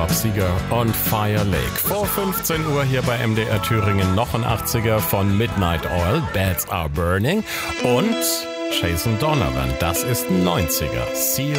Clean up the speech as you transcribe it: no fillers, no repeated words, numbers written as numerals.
Bob Seger und Fire Lake. Vor 15 Uhr hier bei MDR Thüringen noch ein 80er von Midnight Oil, Beds Are Burning und Jason Donovan, das ist ein 90er, Seal